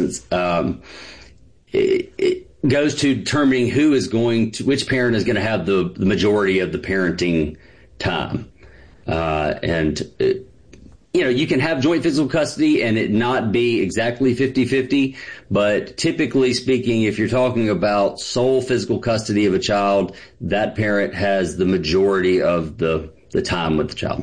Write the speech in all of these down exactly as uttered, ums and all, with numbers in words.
instance, um, it, it goes to determining who is going to, which parent is going to have the, the majority of the parenting time. Uh, and, it, you know, you can have joint physical custody and it not be exactly fifty-fifty, but typically speaking, if you're talking about sole physical custody of a child, that parent has the majority of the, the time with the child.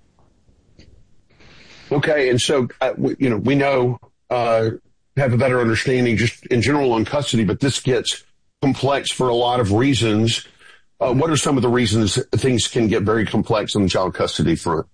Okay, and so, uh, we, you know, we know, uh, have a better understanding just in general on custody, but this gets complex for a lot of reasons. Uh, what are some of the reasons things can get very complex on the child custody front?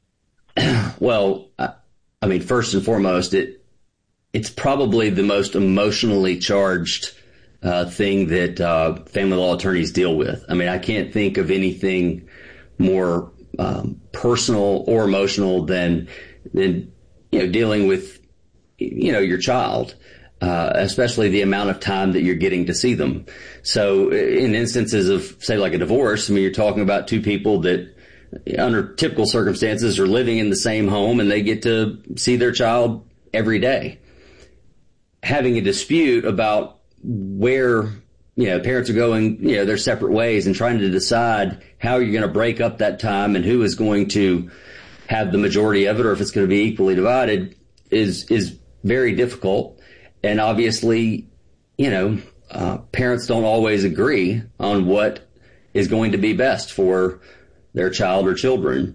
Well, I mean, first and foremost, it it's probably the most emotionally charged uh, thing that uh, family law attorneys deal with. I mean, I can't think of anything more um, personal or emotional than than you know dealing with you know your child, uh, especially the amount of time that you're getting to see them. So, in instances of say like a divorce, I mean, you're talking about two people that, under typical circumstances, are living in the same home and they get to see their child every day. Having a dispute about where, you know, parents are going, you know, their separate ways and trying to decide how you're going to break up that time and who is going to have the majority of it or if it's going to be equally divided is, is very difficult. And obviously, you know, uh, parents don't always agree on what is going to be best for their child or children.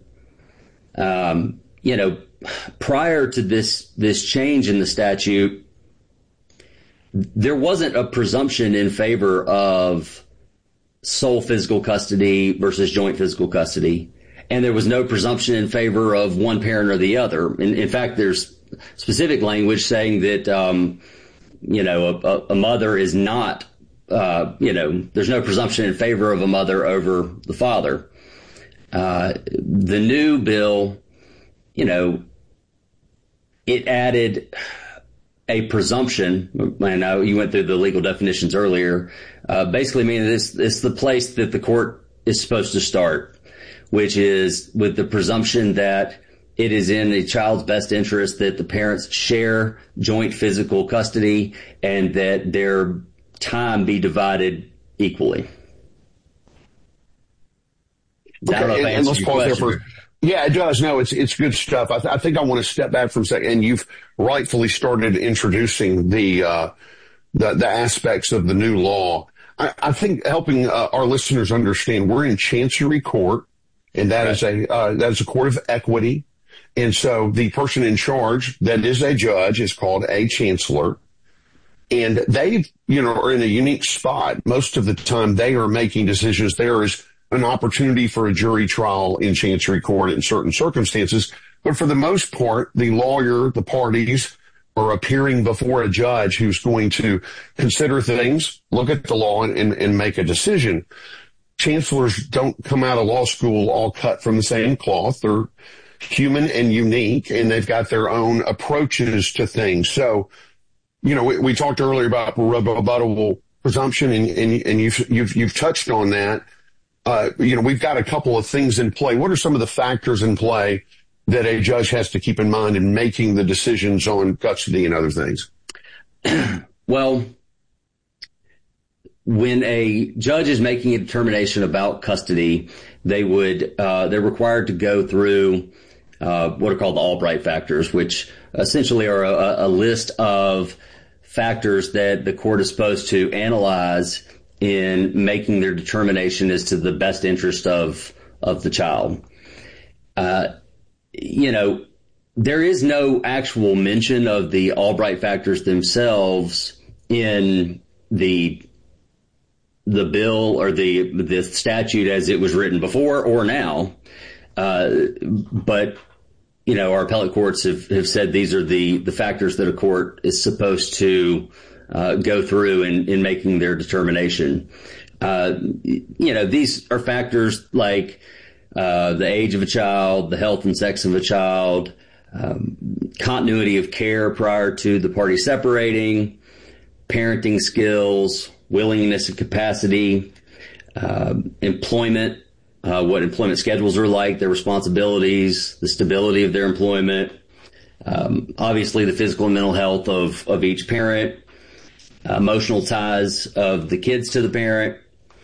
Um, you know, prior to this, this change in the statute, there wasn't a presumption in favor of sole physical custody versus joint physical custody. And there was no presumption in favor of one parent or the other. In, in fact, there's specific language saying that, um, you know, a, a mother is not, uh, you know, there's no presumption in favor of a mother over the father. Uh, the new bill, you know, it added a presumption. I know you went through the legal definitions earlier. Uh, basically meaning this, it's the place that the court is supposed to start, which is with the presumption that it is in the child's best interest that the parents share joint physical custody and that their time be divided equally. Okay, I don't know if I and, and let's answered your pause there question. for. Yeah, it does. No, it's it's good stuff. I, th- I think I want to step back for a second, and you've rightfully started introducing the uh, the, the aspects of the new law. I, I think helping uh, our listeners understand we're in Chancery Court, and that right. is a uh, that is a court of equity, and so the person in charge, that is a judge, is called a chancellor. And they, you know, are in a unique spot. Most of the time they are making decisions. There is an opportunity for a jury trial in Chancery Court in certain circumstances. But for the most part, the lawyer, the parties are appearing before a judge who's going to consider things, look at the law, and, and, and make a decision. Chancellors don't come out of law school all cut from the same cloth. They're human and unique, and they've got their own approaches to things. So, you know, we, we talked earlier about rebuttable presumption, and, and, and you've, you've, you've touched on that. Uh, you know, we've got a couple of things in play. What are some of the factors in play that a judge has to keep in mind in making the decisions on custody and other things? Well, when a judge is making a determination about custody, they would, uh, they're required to go through, uh, what are called the Albright factors, which essentially are a, a list of factors that the court is supposed to analyze in making their determination as to the best interest of, of the child. Uh, you know, there is no actual mention of the Albright factors themselves in the, the bill or the, the statute as it was written before or now. Uh, but, you know, our appellate courts have, have said these are the, the factors that a court is supposed to Uh, go through in, in making their determination. Uh, you know, these are factors like uh, the age of a child, the health and sex of a child, um, continuity of care prior to the party separating, parenting skills, willingness and capacity, uh, employment, uh, what employment schedules are like, their responsibilities, the stability of their employment, Um, obviously, the physical and mental health of, of each parent, uh, emotional ties of the kids to the parent,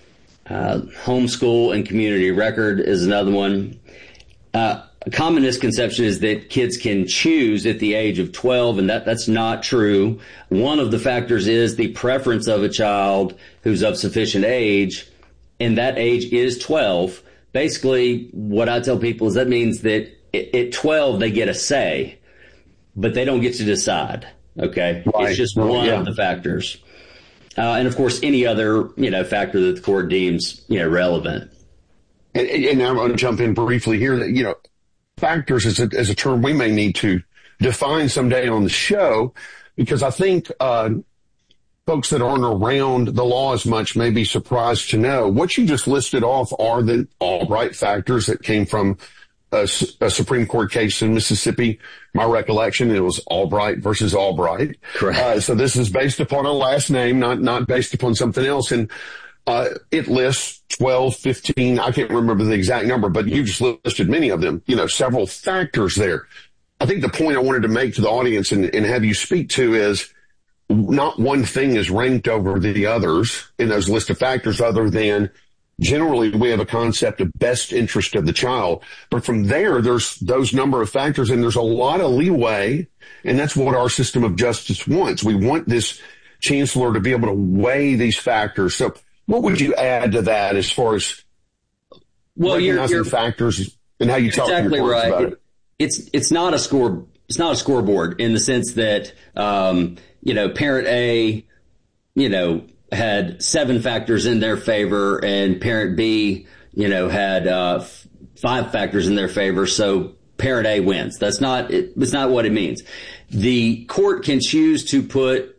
uh, homeschool and community record is another one. Uh, a common misconception is that kids can choose at the age of twelve, and that, that's not true. One of the factors is the preference of a child who's of sufficient age, and that age is twelve. Basically, what I tell people is that means that at twelve, they get a say, but they don't get to decide. Okay. Right. It's just one well, yeah. of the factors. Uh, and of course, any other, you know, factor that the court deems, you know, relevant. And, and I'm going to jump in briefly here that, you know, factors is a, is a term we may need to define someday on the show, because I think, uh, folks that aren't around the law as much may be surprised to know what you just listed off are the Albright factors that came from a, a Supreme Court case in Mississippi. My recollection, it was Albright versus Albright. Correct. Uh, so this is based upon a last name, not, not based upon something else. And, uh, it lists twelve, fifteen, I can't remember the exact number, but you just listed many of them, you know, several factors there. I think the point I wanted to make to the audience and, and have you speak to is not one thing is ranked over the others in those list of factors other than generally we have a concept of best interest of the child. But from there, there's those number of factors and there's a lot of leeway. And that's what our system of justice wants. We want this chancellor to be able to weigh these factors. So what would you add to that as far as well, recognizing you're, you're factors and how you talk exactly to your clients right. about it? It's, it's not a score. It's not a scoreboard in the sense that, um, you know, parent A, you know, had seven factors in their favor and parent B, you know, had, uh, f- five factors in their favor. So parent A wins. That's not, it, it's not what it means. The court can choose to put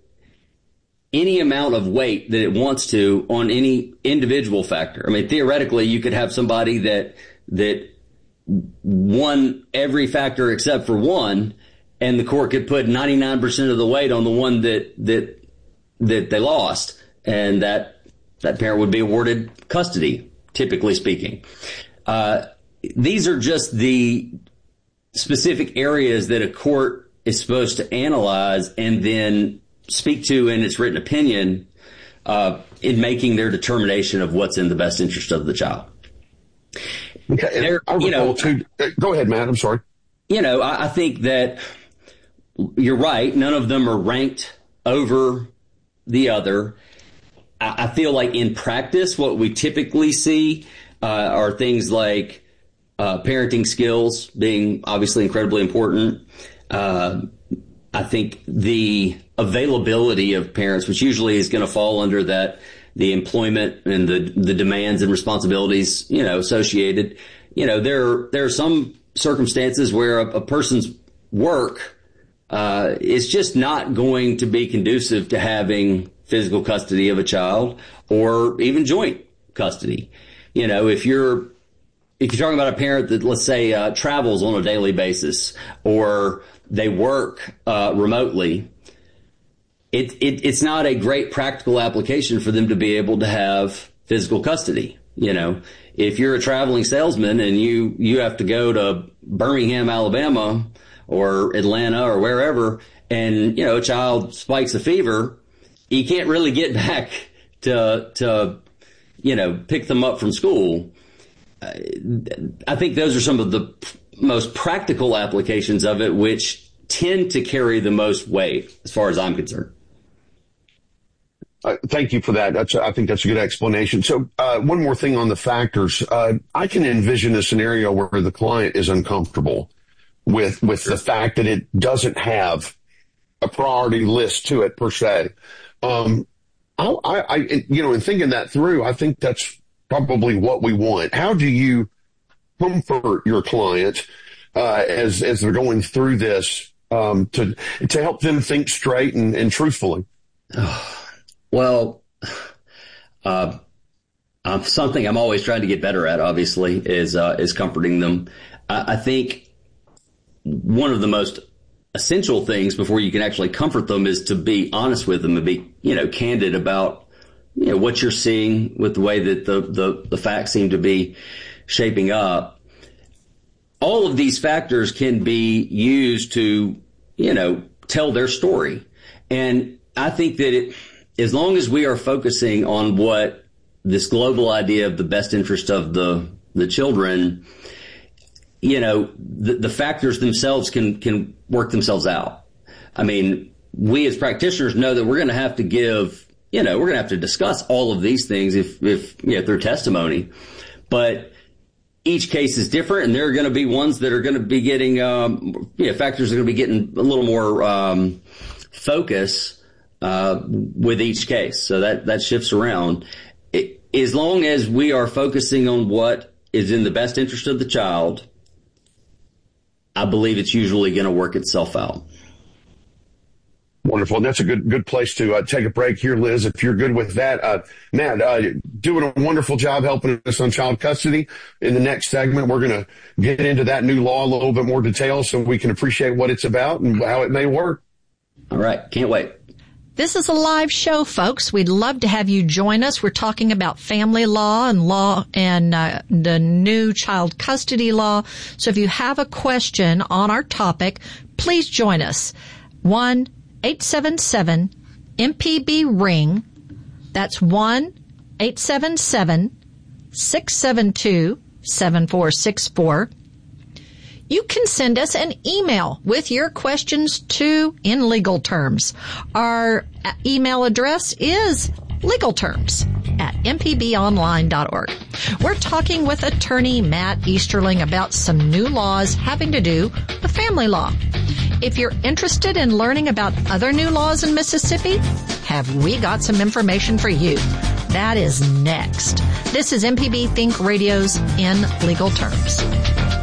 any amount of weight that it wants to on any individual factor. I mean, theoretically, you could have somebody that, that won every factor except for one, and the court could put ninety-nine percent of the weight on the one that, that, that they lost. And that, that parent would be awarded custody, typically speaking. Uh, these are just the specific areas that a court is supposed to analyze and then speak to in its written opinion, uh, in making their determination of what's in the best interest of the child. Okay. There, you know, to, go ahead, Matt. I'm sorry. You know, I, I think that you're right. None of them are ranked over the other. I, I feel like in practice, what we typically see uh, are things like uh, parenting skills being obviously incredibly important. Uh, I think the availability of parents, which usually is going to fall under that, the employment and the, the demands and responsibilities, you know, associated. You know, there, there are some circumstances where a, a person's work, uh, is just not going to be conducive to having physical custody of a child or even joint custody. You know, if you're, if you're talking about a parent that, let's say, uh, travels on a daily basis or they work, uh, remotely, It, it, it's not a great practical application for them to be able to have physical custody. You know, if you're a traveling salesman and you, you have to go to Birmingham, Alabama or Atlanta or wherever, and, you know, a child spikes a fever, you can't really get back to, to, you know, pick them up from school. I think those are some of the most practical applications of it, which tend to carry the most weight as far as I'm concerned. Uh, thank you for that. That's, I think that's a good explanation. So, uh, one more thing on the factors. Uh, I can envision a scenario where the client is uncomfortable with, with the fact that it doesn't have a priority list to it per se. Um, I, I, you know, in thinking that through, I think that's probably what we want. How do you comfort your client, uh, as, as they're going through this, um, to, to help them think straight and, and truthfully? Well, uh, um, something I'm always trying to get better at, obviously, is, uh, is comforting them. I, I think one of the most essential things before you can actually comfort them is to be honest with them and be, you know, candid about, you know, what you're seeing with the way that the, the, the facts seem to be shaping up. All of these factors can be used to you know, tell their story. And I think that it, as long as we are focusing on what this global idea of the best interest of the, the children, you know, the, the factors themselves can, can work themselves out. I mean, we as practitioners know that we're going to have to give, you know, we're going to have to discuss all of these things if, if, you know, through testimony, but each case is different, and there are going to be ones that are going to be getting, um, you know, factors are going to be getting a little more, um, focus, uh, with each case. So that, that shifts around. It, as long as we are focusing on what is in the best interest of the child, I believe it's usually going to work itself out. Wonderful. And that's a good good place to uh, take a break here, Liz, if you're good with that. Uh, Matt, uh, doing a wonderful job helping us on child custody. In the next segment, we're going to get into that new law in a little bit more detail so we can appreciate what it's about and how it may work. All right. Can't wait. This is a live show, folks. We'd love to have you join us. We're talking about family law and law and uh, the new child custody law. So if you have a question on our topic, please join us. one eight seven seven M P B ring. That's one eight seven seven six seven two seven four six four. You can send us an email with your questions to In Legal Terms. Our email address is legalterms at m p b online dot org. We're talking with attorney Matt Easterling about some new laws having to do with family law. If you're interested in learning about other new laws in Mississippi, have we got some information for you? That is next. This is M P B Think Radio's In Legal Terms.